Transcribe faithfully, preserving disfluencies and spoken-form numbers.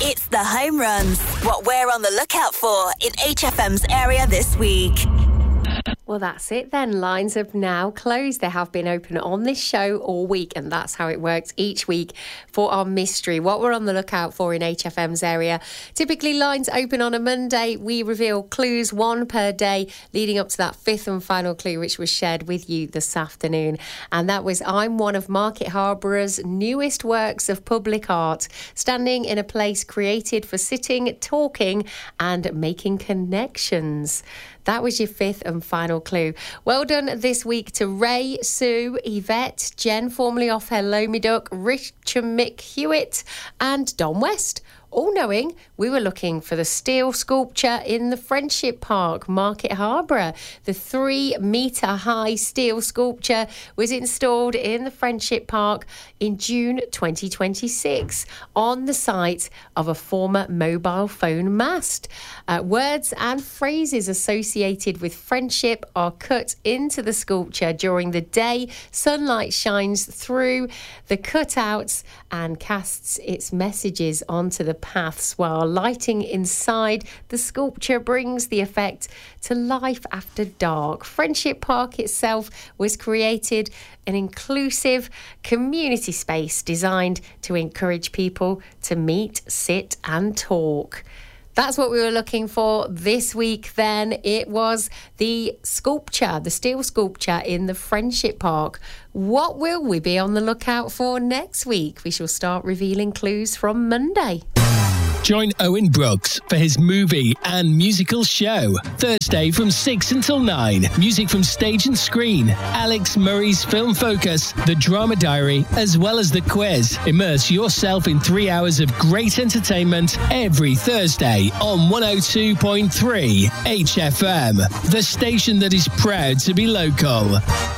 It's the home runs. What we're on the lookout for in H F M's area this week. Well, that's it then. Lines have now closed. They have been open on this show all week, and that's how it works each week for our mystery. What we're on the lookout for in H F M's area. Typically, lines open on a Monday. We reveal clues, one per day, leading up to that fifth and final clue, which was shared with you this afternoon. And that was I'm one of Market Harbour's newest works of public art, standing in a place created for sitting, talking, and making connections. That was your fifth and final clue. Well done this week to Ray, Sue, Yvette, Jen, formerly off Hello Me Duck, Richard Mick Hewitt, and Don West. All knowing we were looking for the steel sculpture in the Friendship Park, Market Harbour. The three-metre-high steel sculpture was installed in the Friendship Park in June twenty twenty-six on the site of a former mobile phone mast. Uh, words and phrases associated with friendship are cut into the sculpture during the day. Sunlight shines through the cutouts and casts its messages onto the paths, while lighting inside the sculpture brings the effect to life after dark. Friendship Park itself was created an inclusive community space designed to encourage people to meet, sit and talk. That's what we were looking for this week then. It was the sculpture, the steel sculpture in the Friendship Park. What will we be on the lookout for next week? We shall start revealing clues from Monday. Join Owen Brooks for his movie and musical show. Thursday from six until nine. Music from stage and screen. Alex Murray's Film Focus, The Drama Diary, as well as the quiz. Immerse yourself in three hours of great entertainment every Thursday on one oh two point three H F M. The station that is proud to be local.